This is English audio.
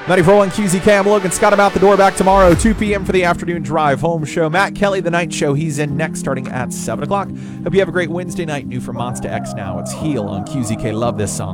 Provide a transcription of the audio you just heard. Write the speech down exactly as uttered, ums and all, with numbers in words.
ninety-four point one Q Z K, I'm Logan Scott. I'm out the door, back tomorrow, two p.m. for the afternoon drive home show. Matt Kelly, the night show, he's in next starting at seven o'clock. Hope you have a great Wednesday night. New from Monsta X now. It's Heal on Q Z K. Love this song.